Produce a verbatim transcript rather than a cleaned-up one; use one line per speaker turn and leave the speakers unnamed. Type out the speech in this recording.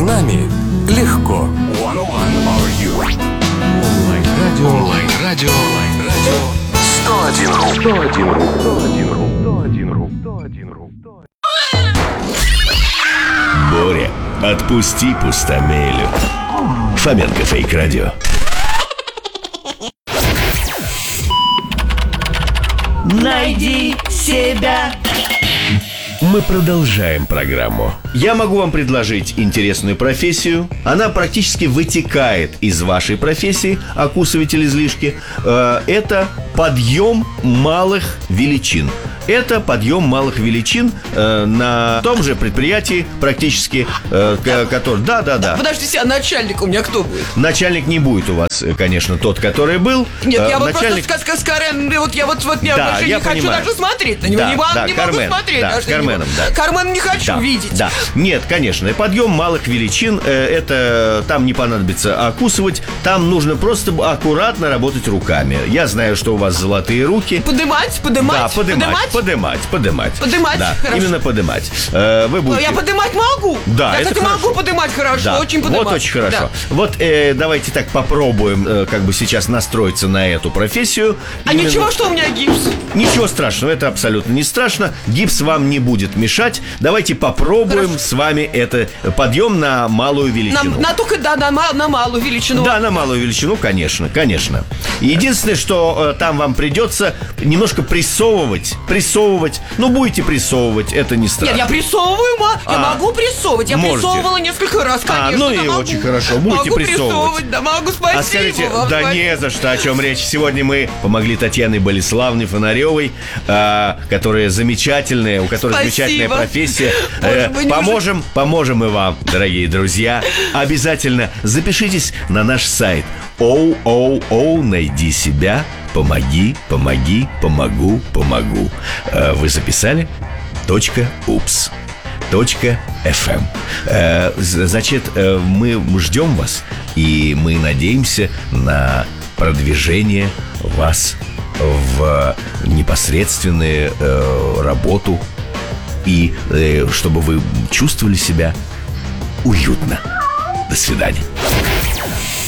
нами легко. Онлайн-радио. Онлайн-радио. сто один ру. сто один ру. сто один ру. сто один ру. сто один ру.
Боря, отпусти пустомелю. Фоменко Фейк Радио.
Найди себя.
Мы продолжаем программу. Я могу вам предложить интересную профессию. Она практически вытекает из вашей профессии, окусыватель излишки. Это подъем малых величин. Это подъем малых величин э, на том же предприятии практически, э, к- который... Да, да, да.
Подождите, а начальник у меня кто будет?
Начальник не будет у вас, конечно, тот, который был.
Нет,
Э,
я вот
начальник...
просто с, с, с Карен, вот я вот, вот я
Да,
больше
я
не хочу
понимаю.
даже смотреть на него.
Да,
не могу,
да,
не
Кармен,
могу смотреть.
да,
даже
с
на него.
Карменом, да.
Кармен не хочу
Да,
видеть.
да. Нет, конечно, подъем малых величин, э, это там не понадобится окусывать, там нужно просто аккуратно работать руками. Я знаю, что у вас золотые руки.
Подымать, подымать,
Да, подымать,
подымать.
подымать, подымать.
Подымать,
да,
хорошо.
именно подымать. Э, Вы
Ну,
будете...
я подымать могу.
Да,
я,
это
кстати,
хорошо.
могу подымать хорошо,
Да,
очень подымать.
вот очень хорошо.
Да.
Вот э, давайте так попробуем, э, как бы сейчас настроиться на эту профессию.
А
Именно-
ничего, что у меня гипс?
Ничего страшного, это абсолютно не страшно. Гипс вам не будет мешать. Давайте попробуем
Хорошо.
с вами это подъем на малую
На,
величину.
на только да, на, ма- на малую величину.
Да, на малую величину, конечно, конечно. Единственное, что э, там вам придется немножко прессовывать, прессовывать. Ну, будете прессовывать, это не страшно.
Нет, я прессовываю, ма. Я
А,
могу прессовывать. Я
можете.
прессовывала несколько раз, конечно.
А, ну и
да, могу.
очень хорошо. Будете
могу
прессовывать.
Да, могу, спасибо.
А скажите,
вам,
да
спасибо.
не за что, о чем речь. Сегодня мы помогли Татьяне Болеславне Фонаревой, а, которая замечательная, у которой
Спасибо.
замечательная профессия.
Боже,
Э,
вы не
поможем, поможем и вам, дорогие друзья. Обязательно запишитесь на наш сайт. Оу, оу, оу, найди себя. Помоги, помоги, помогу, помогу. Э, Вы записали? Точка упс. Точка эф эм. Э, з- Значит, э, мы ждем вас, и мы надеемся на продвижение вас в непосредственную э, работу, и э, чтобы вы чувствовали себя уютно. До свидания.